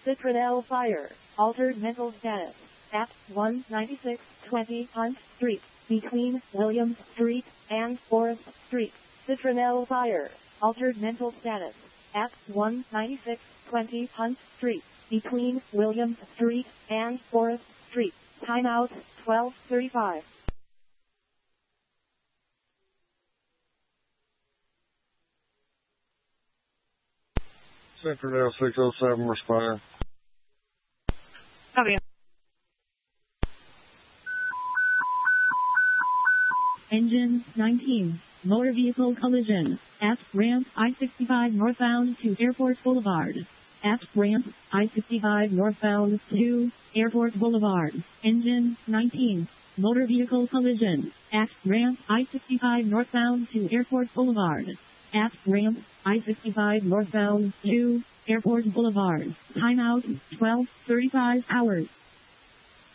Citronelle Fire, altered mental status, at 19620 Hunt Street, between Williams Street and Forest Street. Citronelle Fire, altered mental status, at 19620 Hunt Street, between Williams Street and Forest Street. Timeout, 12:35. Citronelle 607, respond. Copy. Engine 19, motor vehicle collision, at ramp I-65 northbound to Airport Boulevard. At ramp I-65 northbound to Airport Boulevard. Engine 19, motor vehicle collision, at ramp I-65 northbound to Airport Boulevard. At ramp I-65 northbound to Airport Boulevard. Timeout 12:35 hours.